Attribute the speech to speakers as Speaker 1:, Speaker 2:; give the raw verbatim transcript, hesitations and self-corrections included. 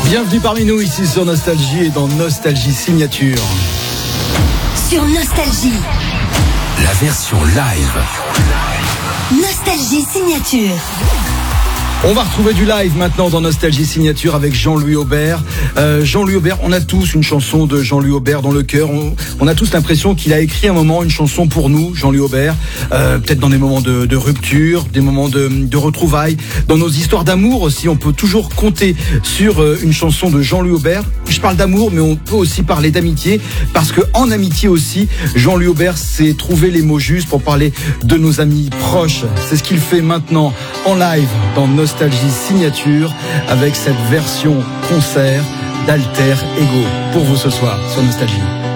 Speaker 1: Bienvenue parmi nous ici sur Nostalgie et dans Nostalgie Signature.
Speaker 2: Sur Nostalgie,
Speaker 3: la version live.
Speaker 2: Nostalgie Signature.
Speaker 1: On va retrouver du live maintenant dans Nostalgie Signature avec Jean-Louis Aubert. Euh, Jean-Louis Aubert, on a tous une chanson de Jean-Louis Aubert dans le cœur. On, on a tous l'impression qu'il a écrit un moment une chanson pour nous, Jean-Louis Aubert. Euh, peut-être dans des moments de, de rupture, des moments de, de retrouvailles. Dans nos histoires d'amour aussi, on peut toujours compter sur euh, une chanson de Jean-Louis Aubert. Je parle d'amour, mais on peut aussi parler d'amitié. Parce que en amitié aussi, Jean-Louis Aubert sait trouver les mots justes pour parler de nos amis proches. C'est ce qu'il fait maintenant en live dans Nostalgie Nostalgie Signature avec cette version concert d'Alter Ego pour vous ce soir sur Nostalgie.